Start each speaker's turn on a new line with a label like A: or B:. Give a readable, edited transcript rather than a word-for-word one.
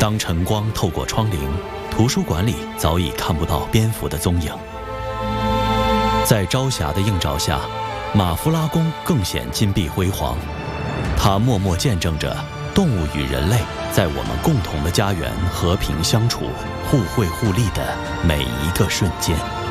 A: 当晨光透过窗棂，图书馆里早已看不到蝙蝠的踪影。在朝霞的映照下，马夫拉宫更显金碧辉煌。它默默见证着动物与人类在我们共同的家园和平相处、互惠互利的每一个瞬间。